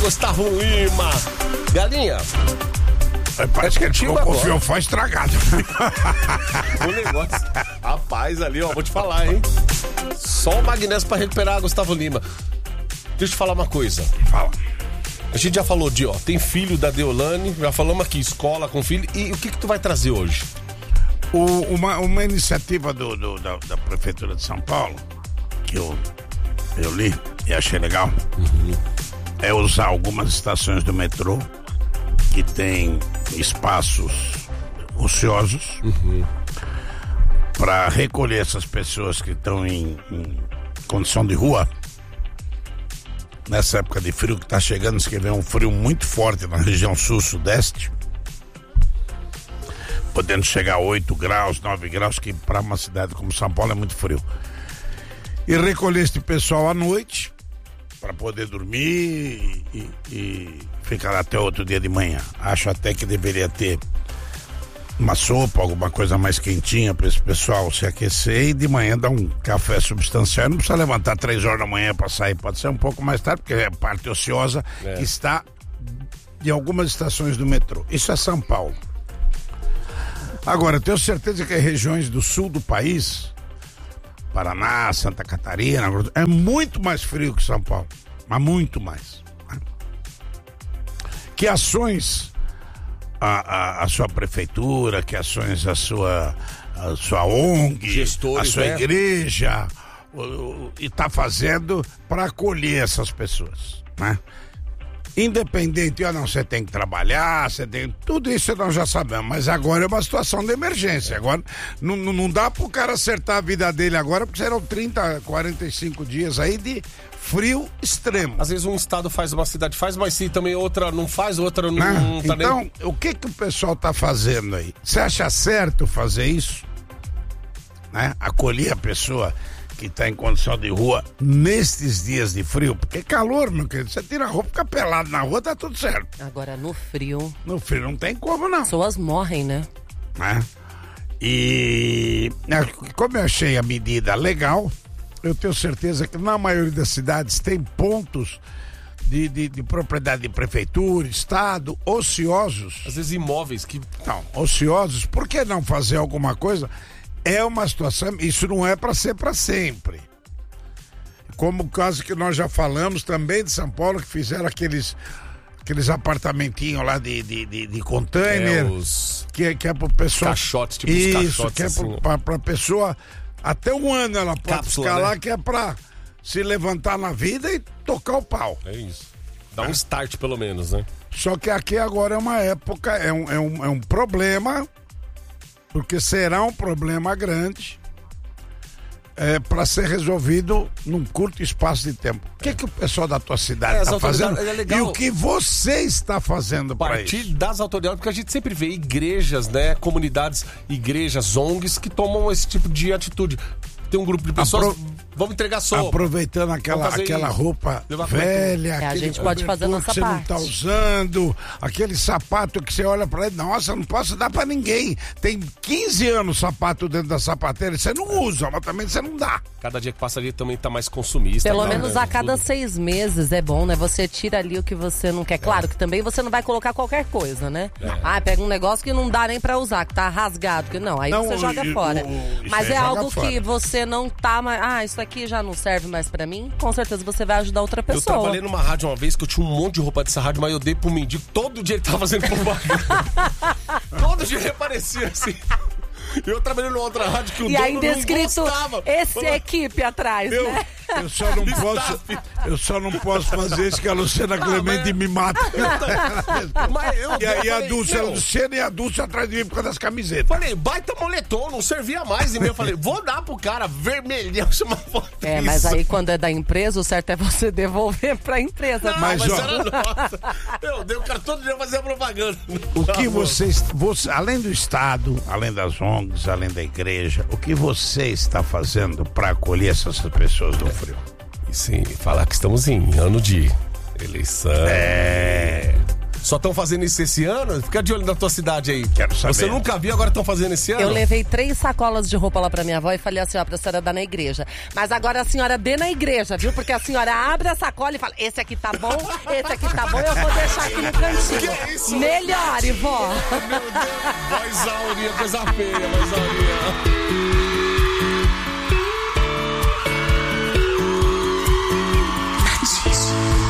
Gustavo Lima. Galinha. Parece que ele ficou com o fiofó estragado. O negócio. Rapaz, ali, ó, vou te falar, hein? Só o magnésio pra recuperar, Gustavo Lima. Deixa eu te falar uma coisa. Fala. A gente já falou de, tem filho da Deolane, já falamos aqui, escola com filho. E o que tu vai trazer hoje? Uma iniciativa da Prefeitura de São Paulo, que eu li e achei legal, é usar algumas estações do metrô que tem espaços ociosos para recolher essas pessoas que estão em condição de rua. Nessa época de frio que está chegando, diz que vem um frio muito forte na região sul-sudeste, podendo chegar a 8 graus, 9 graus, que para uma cidade como São Paulo é muito frio. E recolher este pessoal à noite para poder dormir e ficar até outro dia de manhã. Acho até que deveria ter uma sopa, alguma coisa mais quentinha para esse pessoal se aquecer e de manhã dar um café substancial. Não precisa levantar 3 horas da manhã para sair, pode ser um pouco mais tarde, porque é a parte ociosa que está em algumas estações do metrô. Isso é São Paulo. Agora, eu tenho certeza que as regiões do sul do país, Paraná, Santa Catarina, é muito mais frio que São Paulo, mas muito mais. Que ações a sua prefeitura, que ações a sua ONG, gestores, a sua igreja, está fazendo para acolher essas pessoas, né? Independente, você tem que trabalhar, tudo isso nós já sabemos, mas agora é uma situação de emergência. Agora não dá pro cara acertar a vida dele agora, porque serão 30, 45 dias aí de frio extremo. Às vezes um estado faz, uma cidade faz, mas se também outra não faz, outra não tá então, nem... o que o pessoal tá fazendo aí? Você acha certo fazer isso? Né? Acolher a pessoa que está em condição de rua nestes dias de frio, porque calor, meu querido, você tira a roupa, fica pelado na rua, tá tudo certo. Agora, no frio não tem como, não. Pessoas morrem, né? E como eu achei a medida legal, eu tenho certeza que na maioria das cidades tem pontos de propriedade de prefeitura, estado, ociosos. Às vezes imóveis que... Não, ociosos, por que não fazer alguma coisa? É uma situação, isso não é para ser para sempre. Como o caso que nós já falamos também de São Paulo, que fizeram aqueles apartamentinhos lá de container, que é pro pessoal... Caixotes, tipo isso, os caixotes. Que é assim, pra pessoa, até 1 ano ela pode cápsula, ficar né? lá, que é pra se levantar na vida e tocar o pau. É isso. Dá um start pelo menos, né? Só que aqui agora é uma época, é um problema... Porque será um problema grande para ser resolvido num curto espaço de tempo. O que o pessoal da tua cidade está fazendo? E o que você está fazendo para isso? Partir das autoridades, porque a gente sempre vê igrejas, né? Comunidades, igrejas, ONGs que tomam esse tipo de atitude. Tem um grupo de pessoas, vamos entregar sopa. Aproveitando aquela roupa velha, a gente pode fazer nossa que você parte. não tá usando, aquele sapato que você olha pra ele, nossa, não posso dar pra ninguém. Tem 15 anos o sapato dentro da sapateira, você não usa, mas também você não dá. Cada dia que passa ali também tá mais consumista. Pelo menos a cada 6 meses é bom, né? Você tira ali o que você não quer. Claro que também você não vai colocar qualquer coisa, né? Pega um negócio que não dá nem pra usar, que tá rasgado, que não, aí você joga fora. Mas é algo que você não tá mais... isso aqui já não serve mais pra mim, com certeza você vai ajudar outra pessoa. Eu trabalhei numa rádio uma vez que eu tinha um monte de roupa dessa rádio, mas eu dei pro mendigo, todo dia ele tava fazendo propaganda. Todo dia ele aparecia assim. Eu trabalhei numa outra rádio que o dono ainda não escrito gostava. Esse equipe atrás, né? Eu só não posso fazer isso que a Luciana Clemente me mata. E a Luciana e a Dulce atrás de mim por causa das camisetas. Falei, baita moletom, não servia mais em mim. Eu falei, vou dar pro cara vermelhão, chama foto. Mas aí quando é da empresa, o certo é você devolver pra empresa. Não, mas era nossa. Eu dei o cara todo dia fazer a propaganda. O que você, além do Estado, além das ONGs, além da igreja, o que você está fazendo para acolher essas pessoas do frio? E sim, falar que estamos em ano de eleição. só estão fazendo isso esse ano? Fica de olho na tua cidade aí. Quero saber. Você nunca viu, agora estão fazendo esse ano? Eu levei 3 sacolas de roupa lá pra minha avó e falei assim, ó, pra senhora dar na igreja. Mas agora a senhora dê na igreja, viu? Porque a senhora abre a sacola e fala, esse aqui tá bom, eu vou deixar aqui no cantinho. Que isso? Melhore, vó. Meu Deus, voz áurea, coisa feia, voz áurea.